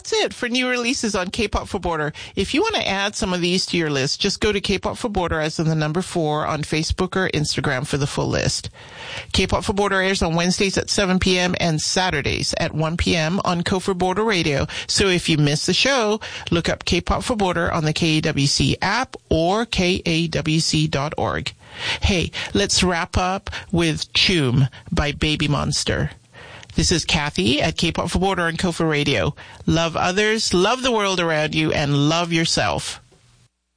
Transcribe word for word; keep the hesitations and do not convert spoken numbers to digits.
that's it for new releases on K-Pop for Border. If you want to add some of these to your list, just go to K-Pop for Border as in the number four on Facebook or Instagram for the full list. K-Pop for Border airs on Wednesdays at seven p.m. and Saturdays at one p.m. on K four Border Radio. So if you miss the show, look up K-Pop for Border on the K A W C app or K A W C dot org. Hey, let's wrap up with Choom by Baby Monster. This is Kathy at K-Pop for Border on K four Radio. Love others, love the world around you, and love yourself.